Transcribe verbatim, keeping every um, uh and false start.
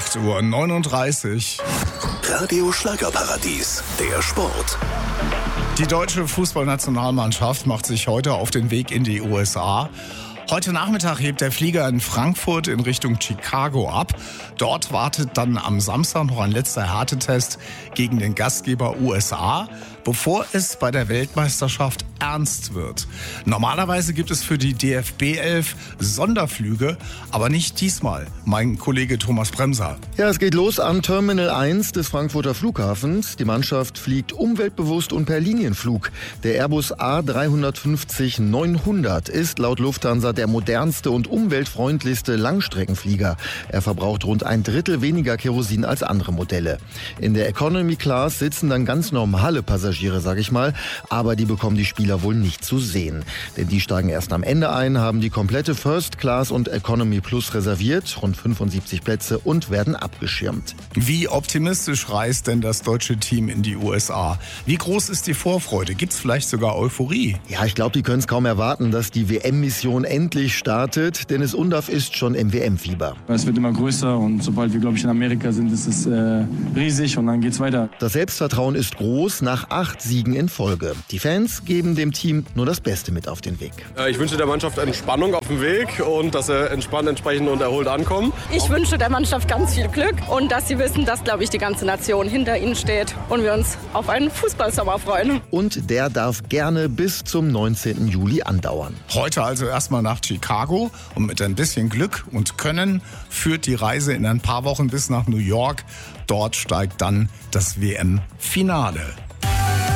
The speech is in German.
acht Uhr neununddreißig. Radio Schlagerparadies, der Sport. Die deutsche Fußballnationalmannschaft macht sich heute auf den Weg in die U S A. Heute Nachmittag hebt der Flieger in Frankfurt in Richtung Chicago ab. Dort wartet dann am Samstag noch ein letzter Härtetest gegen den Gastgeber U S A, bevor es bei der Weltmeisterschaft ernst wird. Normalerweise gibt es für die D F B elf Sonderflüge, aber nicht diesmal. Mein Kollege Thomas Bremser. Ja, es geht los am Terminal eins des Frankfurter Flughafens. Die Mannschaft fliegt umweltbewusst und per Linienflug. Der Airbus A drei fünfzig neunhundert ist laut Lufthansa der modernste und umweltfreundlichste Langstreckenflieger. Er verbraucht rund ein Drittel weniger Kerosin als andere Modelle. In der Economy Class sitzen dann ganz normale Passagiere, sag ich mal, aber die bekommen die Spieler wohl nicht zu sehen. Denn die steigen erst am Ende ein, haben die komplette First Class und Economy Plus reserviert, rund fünfundsiebzig Plätze, und werden abgeschirmt. Wie optimistisch reist denn das deutsche Team in die U S A? Wie groß ist die Vorfreude? Gibt es vielleicht sogar Euphorie? Ja, ich glaube, die können es kaum erwarten, dass die W M-Mission endlich startet. Dennis Undaff ist schon im W M-Fieber. Es wird immer größer und sobald wir, glaube ich, in Amerika sind, ist es äh, riesig und dann geht's weiter. Das Selbstvertrauen ist groß nach acht Siegen in Folge. Die Fans geben dem Team nur das Beste mit auf den Weg. Ich wünsche der Mannschaft Entspannung auf dem Weg und dass sie entspannt, entsprechend und erholt ankommen. Ich wünsche der Mannschaft ganz viel Glück und dass sie wissen, dass, glaube ich, die ganze Nation hinter ihnen steht und wir uns auf einen Fußballsommer freuen. Und der darf gerne bis zum neunzehnten Juli andauern. Heute also erstmal nach Chicago und mit ein bisschen Glück und Können führt die Reise in ein paar Wochen bis nach New York. Dort steigt dann das W M-Finale.